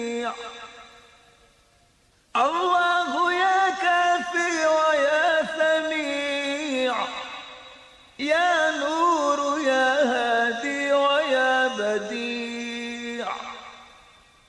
الله يا كافي ويا سميع يا نور يا هادي ويا بديع